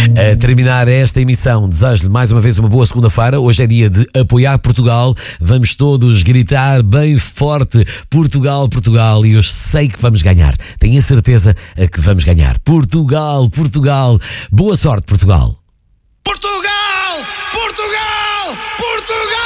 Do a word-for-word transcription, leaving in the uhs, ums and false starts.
A terminar esta emissão, desejo-lhe mais uma vez uma boa segunda-feira. Hoje é dia de apoiar Portugal. Vamos todos gritar bem forte: Portugal, Portugal. E eu sei que vamos ganhar. Tenho a certeza que vamos ganhar. Portugal, Portugal. Boa sorte, Portugal. Portugal, Portugal, Portugal.